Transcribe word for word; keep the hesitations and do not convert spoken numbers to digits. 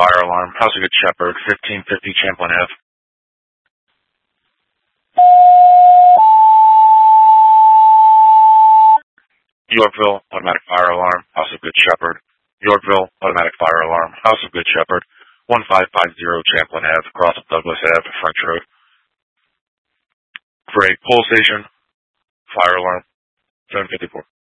fire alarm, House of Good Shepherd, fifteen fifty Champlain Avenue. Yorkville, automatic fire alarm, House of Good Shepherd. Yorkville, automatic fire alarm, House of Good Shepherd, fifteen fifty Champlain Avenue, across of Douglas Avenue, French Road. For a pole station, fire alarm, seven fifty-four.